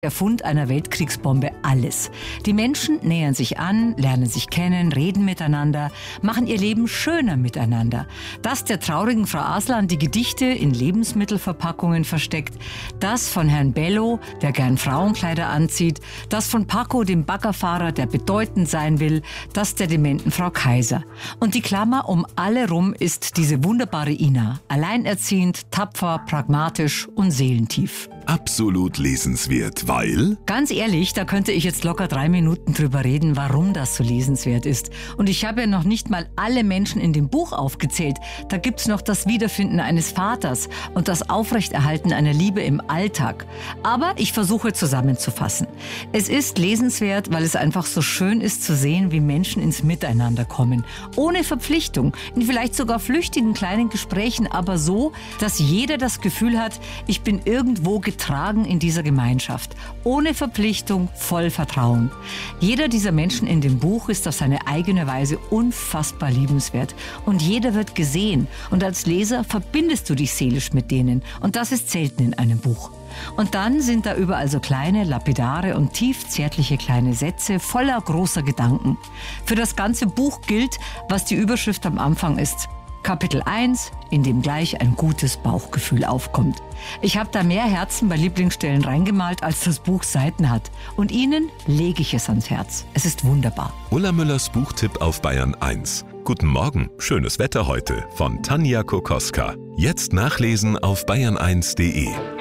Der Fund einer Weltkriegsbombe alles. Die Menschen nähern sich an, lernen sich kennen, reden miteinander, machen ihr Leben schöner miteinander. Das der traurigen Frau Aslan die Gedichte in Lebensmittelverpackungen versteckt, das von Herrn Bello, der gern Frauenkleider anzieht, das von Paco, dem Baggerfahrer, der bedeutend sein will, das der dementen Frau Kaiser. Und die Klammer um alle rum ist diese wunderbare Ina, alleinerziehend, tapfer, pragmatisch und seelentief. Absolut lesenswert, weil? Ganz ehrlich, da könnte ich jetzt locker 3 Minuten drüber reden, warum das so lesenswert ist. Und ich habe ja noch nicht mal alle Menschen in dem Buch aufgezählt. Da gibt's noch das Wiederfinden eines Vaters und das Aufrechterhalten einer Liebe im Alltag. Aber ich versuche zusammenzufassen. Es ist lesenswert, weil es einfach so schön ist zu sehen, wie Menschen ins Miteinander kommen. Ohne Verpflichtung, in vielleicht sogar flüchtigen kleinen Gesprächen, aber so, dass jeder das Gefühl hat, ich bin irgendwo getragen in dieser Gemeinschaft. Ohne Verpflichtung, voll Vertrauen. Jeder dieser Menschen in dem Buch ist auf seine eigene Weise unfassbar liebenswert. Und jeder wird gesehen. Und als Leser verbindest du dich seelisch mit denen. Und das ist selten in einem Buch. Und dann sind da überall so kleine, lapidare und tief zärtliche kleine Sätze voller großer Gedanken. Für das ganze Buch gilt, was die Überschrift am Anfang ist. Kapitel 1, in dem gleich ein gutes Bauchgefühl aufkommt. Ich habe da mehr Herzen bei Lieblingsstellen reingemalt, als das Buch Seiten hat. Und Ihnen lege ich es ans Herz. Es ist wunderbar. Ulla Müllers Buchtipp auf Bayern 1. Guten Morgen, schönes Wetter heute von Tanja Kokoska. Jetzt nachlesen auf bayern1.de.